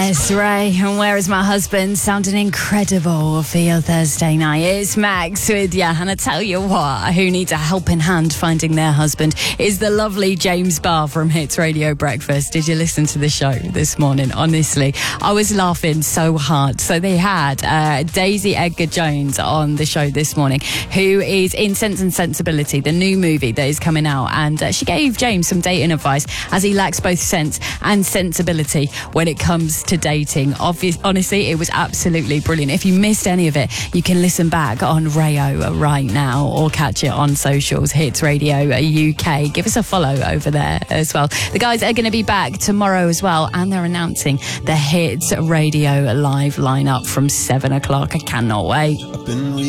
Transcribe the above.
Yes, Ray, and Where Is My Husband? Sounding incredible for your Thursday night. It's Max with you, and I tell you what, who needs a helping hand finding their husband is the lovely James Barr from Hits Radio Breakfast. Did you listen to the show this morning? Honestly, I was laughing so hard. So they had Daisy Edgar-Jones on the show this morning, who is in Sense and Sensibility, the new movie that is coming out, and she gave James some dating advice, as he lacks both sense and sensibility when it comes to dating. Honestly, it was absolutely brilliant. If you missed any of it, you can listen back on Rayo right now or catch it on socials, Hits Radio UK. Give us a follow over there as well. The guys are going to be back tomorrow as well, and they're announcing the Hits Radio live lineup from 7 o'clock. I cannot wait.